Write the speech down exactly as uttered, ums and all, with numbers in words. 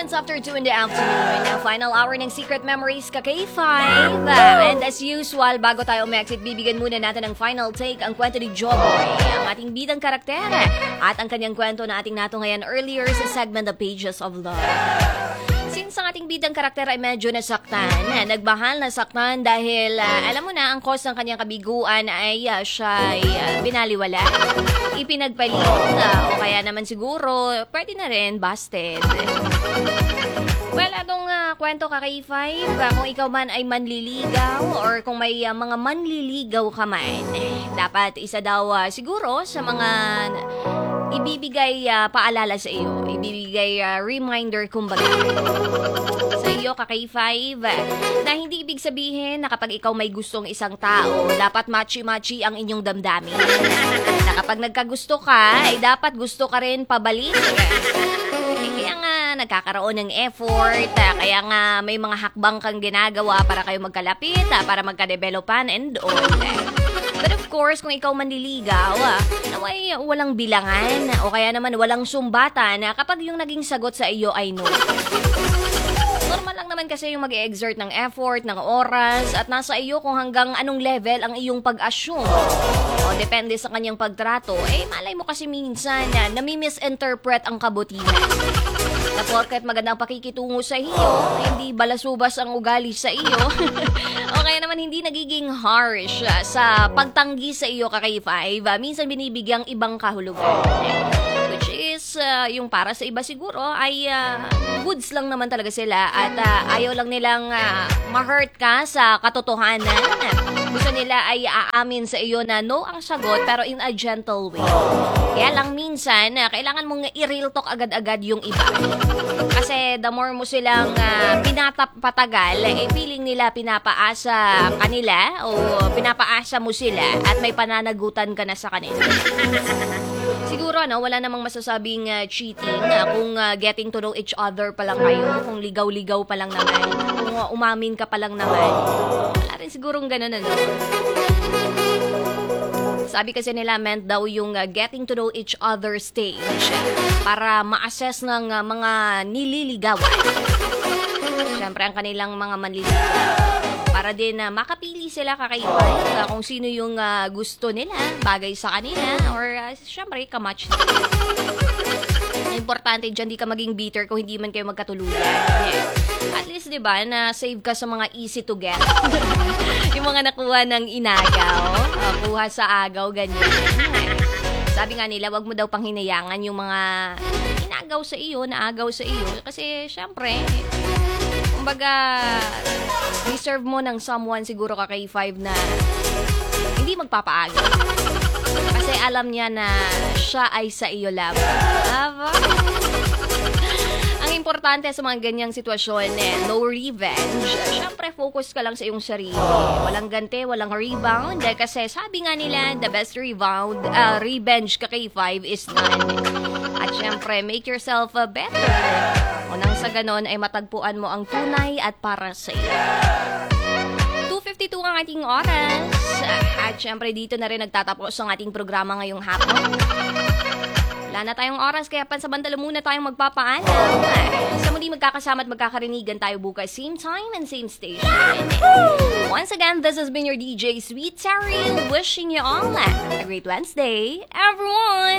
minutes after two in the afternoon, ang final hour ng Secret Memories ka K five. And as usual, bago tayo umexit, bibigyan muna natin ng final take ang kwento ni Joboy, ang ating bidang karakter, at ang kanyang kwento na ating nato ngayon earlier sa segment The Pages of Love. Since ang ating bidang karakter ay medyo nasaktan, nagmahal na saktan dahil uh, alam mo na, ang cause ng kanyang kabiguan ay uh, siya ay uh, binaliwala, ipinagpalit, uh, o kaya naman siguro, pwede na rin, busted. Well, atong uh, kwento ka K five, uh, kung ikaw man ay manliligaw or kung may uh, mga manliligaw ka man, eh, dapat isa daw uh, siguro sa mga ibibigay uh, paalala sa iyo, ibibigay uh, reminder kumbaga sa iyo ka K five, na hindi ibig sabihin na kapag ikaw may gustong isang tao, dapat machi-machi ang inyong damdamin. Na kapag nagkagusto ka, ay dapat gusto ka rin pabalik. Eh, kaya nga nagkakaroon ng effort, kaya nga may mga hakbang kang ginagawa para kayo magkalapit, para magka-developan and all. But of course, kung ikaw manliligaw, naway walang bilangan o kaya naman walang sumbatan kapag yung naging sagot sa iyo ay no. Normal lang naman kasi yung mag-e-exert ng effort, ng oras, at nasa iyo kung hanggang anong level ang iyong pag-assume. O depende sa kanyang pagtrato, eh malay mo kasi minsan na nami-misinterpret ang kabutihan. Na porket magandang pakikitungo sa iyo, hindi balasubas ang ugali sa iyo. O kaya naman hindi nagiging harsh uh, sa pagtanggi sa iyo ka K five, uh, minsan binibigyang ibang kahulugan. Which is, uh, yung para sa iba siguro ay uh, goods lang naman talaga sila at uh, ayaw lang nilang uh, ma-hurt ka sa katotohanan. Gusto nila ay aamin sa iyo na no ang sagot pero in a gentle way. Kaya lang minsan, uh, kailangan mong i-real talk agad-agad yung iba. Kasi the more mo silang uh, pinapatagal, eh feeling nila pinapaasa kanila o pinapaasa mo sila at may pananagutan ka na sa kanila. Siguro ano, wala namang masasabing uh, cheating uh, kung uh, getting to know each other pa lang kayo, kung ligaw-ligaw pa lang naman, kung uh, umamin ka pa lang naman. Wala rin sigurong ganun ano. Sabi kasi nila meant daw yung uh, getting to know each other stage para ma-assess ng uh, mga nililigawan. Siyempre ang kanilang mga manliligaw. Para din na uh, makapili sila kakaiba uh, kung sino yung uh, gusto nila, bagay sa kanila, or uh, siyempre kamatch nila. Importante dyan, di ka maging bitter kung hindi man kayo magkatuluyan. Yeah. At least, di ba, na save ka sa mga easy to get. Yung mga nakuha ng inagaw, uh, kuha sa agaw, ganyan. Sabi nga nila, wag mo daw pang hinayangan yung mga inagaw sa iyo, naagaw sa iyo. Kasi, syempre, kumbaga, deserve mo ng someone siguro ka K five na hindi magpapaagaw. Kasi alam niya na siya ay sa iyo lamang. Aba? Ang importante sa mga ganyang sitwasyon, eh, no revenge. Siyempre, focus ka lang sa iyong sarili. Walang ganti, walang rebound. Dahil kasi sabi nga nila, the best rebound, uh, revenge ka K five is none. At siyempre, make yourself uh, better. O nang sa ganon ay matagpuan mo ang tunay at para sa iyo. two fifty-two ang ating oras. At syempre dito na rin nagtatapos ang ating programa ngayong hapon. Wala na tayong oras kaya pansamantala muna tayong magpapaalam. Sa muli magkakasama at magkakarinigan tayo bukas, same time and same station. Once again, this has been your D J Sweet Terry, wishing you all a great Wednesday, everyone!